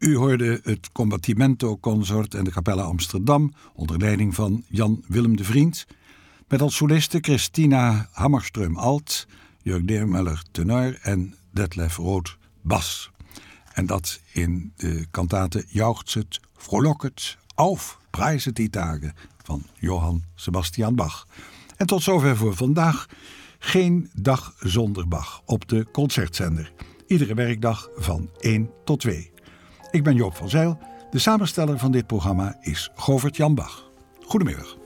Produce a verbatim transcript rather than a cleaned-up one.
U hoorde het Combattimento Consort en de Capella Amsterdam onder leiding van Jan Willem de Vriend, met als solisten Christina Hammerström-Alt, Jörg Deermuller tenor en Detlef Rood bas. En dat in de kantate Jauchzet, Frohlocket, Auf, Prijzen die Tage van Johann Sebastian Bach. En tot zover voor vandaag. Geen dag zonder Bach op de Concertzender. Iedere werkdag van één tot twee. Ik ben Joop van Zijl. De samensteller van dit programma is Govert Jan Bach. Goedemiddag.